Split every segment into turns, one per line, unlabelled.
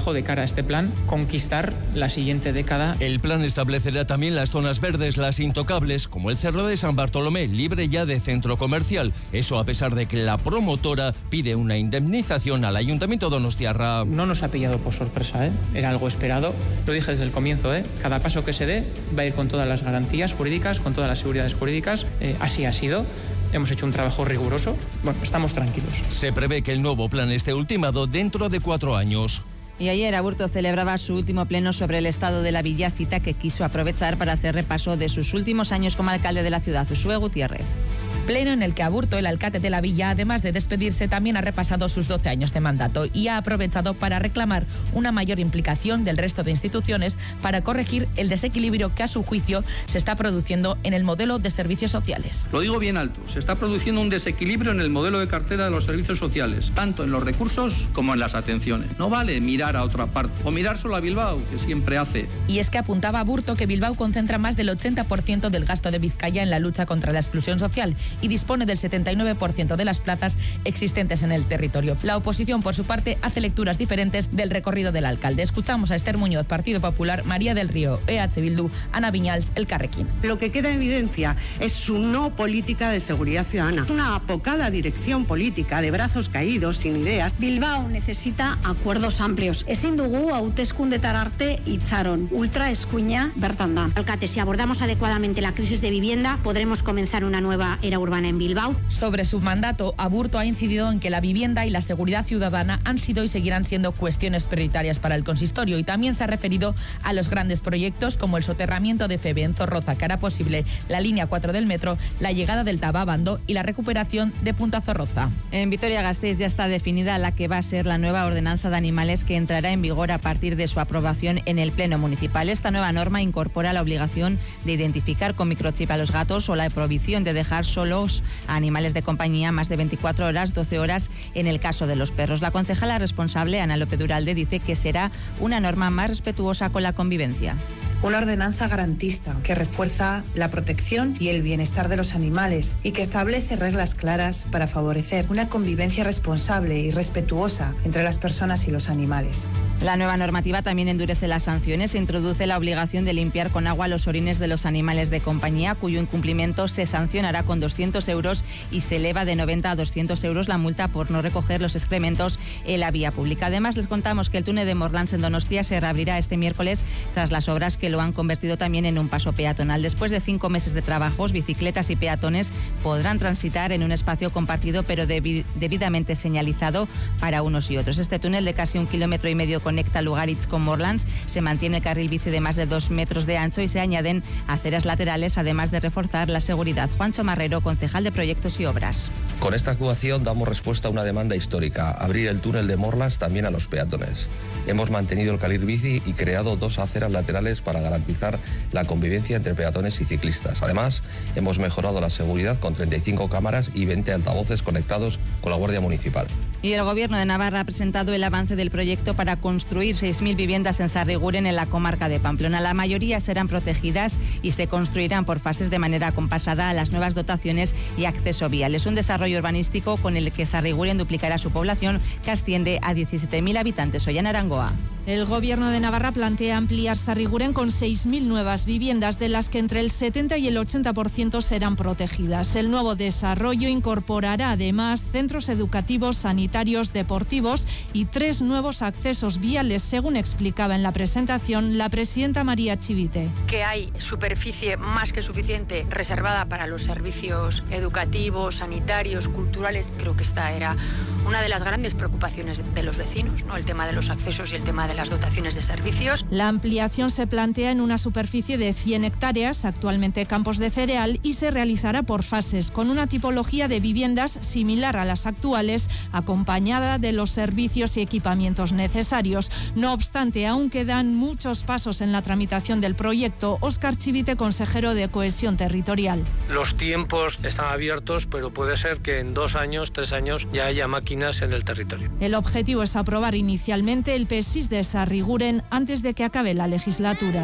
trabajo de cara a este plan, conquistar la siguiente década.
El plan establecerá también las zonas verdes, las intocables, como el Cerro de San Bartolomé, libre ya de centro comercial. Eso a pesar de que la promotora pide una indemnización al Ayuntamiento donostiarra.
No nos ha pillado por sorpresa, era algo esperado. Lo dije desde el comienzo, cada paso que se dé va a ir con todas las garantías jurídicas, con todas las seguridades jurídicas. Así ha sido. Hemos hecho un trabajo riguroso. Bueno, estamos tranquilos.
Se prevé que el nuevo plan esté ultimado dentro de 4 años.
Y ayer Aburto celebraba su último pleno sobre el estado de la villa, cita que quiso aprovechar para hacer repaso de sus últimos años como alcalde de la ciudad. Josué Gutiérrez.
Pleno en el que Aburto, el alcalde de la villa, además de despedirse, también ha repasado sus 12 años de mandato y ha aprovechado para reclamar una mayor implicación del resto de instituciones para corregir el desequilibrio que a su juicio se está produciendo en el modelo de servicios sociales.
Lo digo bien alto, se está produciendo un desequilibrio en el modelo de cartera de los servicios sociales, tanto en los recursos como en las atenciones. No vale mirar a otra parte o mirar solo a Bilbao, que siempre hace.
Y es que apuntaba Aburto que Bilbao concentra más del 80% del gasto de Vizcaya en la lucha contra la exclusión social y dispone del 79% de las plazas existentes en el territorio. La oposición, por su parte, hace lecturas diferentes del recorrido del alcalde. Escuchamos a Esther Muñoz, Partido Popular, María del Río, EH Bildu, Ana Viñals, Elkarrekin.
Lo que queda en evidencia es su no política de seguridad ciudadana. Una apocada dirección política de brazos caídos, sin ideas.
Bilbao necesita acuerdos amplios. Ezin dugu hauteskundetara arte itxaron. Ultra eskuina bertan da.
Alcate, si abordamos adecuadamente la crisis de vivienda, podremos comenzar una nueva era urbana en Bilbao.
Sobre su mandato, Aburto ha incidido en que la vivienda y la seguridad ciudadana han sido y seguirán siendo cuestiones prioritarias para el consistorio y también se ha referido a los grandes proyectos como el soterramiento de Feve en Zorroza, que hará posible la línea 4 del metro, la llegada del Tav a Abando y la recuperación de Punta Zorroza.
En Vitoria-Gasteiz ya está definida la que va a ser la nueva ordenanza de animales que entrará en vigor a partir de su aprobación en el Pleno Municipal. Esta nueva norma incorpora la obligación de identificar con microchip a los gatos o la prohibición de dejar solos a animales de compañía más de 24 horas, 12 horas en el caso de los perros. La concejala responsable, Ana López Duralde, dice que será una norma más respetuosa con la convivencia.
Una ordenanza garantista que refuerza la protección y el bienestar de los animales y que establece reglas claras para favorecer una convivencia responsable y respetuosa entre las personas y los animales.
La nueva normativa también endurece las sanciones e introduce la obligación de limpiar con agua los orines de los animales de compañía, cuyo incumplimiento se sancionará con 200 euros y se eleva de 90 a 200 euros la multa por no recoger los excrementos en la vía pública. Además, les contamos que el túnel de Morlans en Donostia se reabrirá este miércoles tras las obras que lo han convertido también en un paso peatonal. Después de 5 meses de trabajos, bicicletas y peatones podrán transitar en un espacio compartido pero debidamente señalizado para unos y otros. Este túnel de casi 1,5 kilómetros conecta Lugaritz con Morlans. Se mantiene el carril bici de más de 2 metros de ancho y se añaden aceras laterales, además de reforzar la seguridad. Juancho Marrero, concejal de Proyectos y Obras.
Con esta actuación damos respuesta a una demanda histórica, abrir el túnel de Morlans también a los peatones. Hemos mantenido el carril bici y creado 2 aceras laterales para garantizar la convivencia entre peatones y ciclistas. Además, hemos mejorado la seguridad con 35 cámaras y 20 altavoces conectados con la Guardia Municipal.
Y el Gobierno de Navarra ha presentado el avance del proyecto para construir 6.000 viviendas en Sarriguren, en la comarca de Pamplona. La mayoría serán protegidas y se construirán por fases de manera compasada a las nuevas dotaciones y acceso vial. Es un desarrollo urbanístico con el que Sarriguren duplicará su población, que asciende a 17.000 habitantes. Ollana Arangoa.
El Gobierno de Navarra plantea ampliar Sarriguren con 6.000 nuevas viviendas, de las que entre el 70 y el 80% serán protegidas. El nuevo desarrollo incorporará además centros educativos, sanitarios, deportivos y 3 nuevos accesos viales, según explicaba en la presentación la presidenta María Chivite.
Que hay superficie más que suficiente reservada para los servicios educativos, sanitarios, culturales. Creo que esta era una de las grandes preocupaciones de los vecinos, ¿no? El tema de los accesos y el tema de las dotaciones de servicios.
La ampliación se plantea en una superficie de 100 hectáreas, actualmente campos de cereal, y se realizará por fases, con una tipología de viviendas similar a las actuales, acompañada de los servicios y equipamientos necesarios. No obstante, aún quedan muchos pasos en la tramitación del proyecto. Óscar Chivite, consejero de Cohesión Territorial.
Los tiempos están abiertos, pero puede ser que en 2 años, 3 años ya haya máquinas en el territorio.
El objetivo es aprobar inicialmente el PSIS de Sarriguren antes de que acabe la legislatura.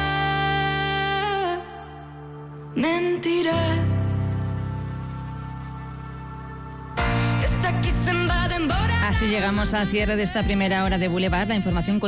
Mentira.
Así llegamos al cierre de esta primera hora de Boulevard. La información